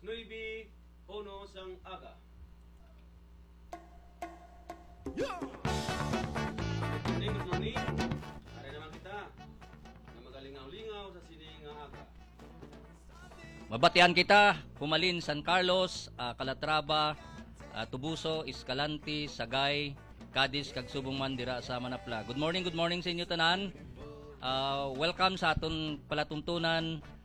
9 Hono sang aga. Good morning. Ari naman kita na magalingaw-lingaw sa sining nga aga. Mabatian kita, Pumalin, San Carlos, Calatrava, Tubuso, Escalante, Sagay, Cadiz, kag Subong man dira sa Manapla. Good morning sa inyo tanan. Welcome sa aton palatuntunan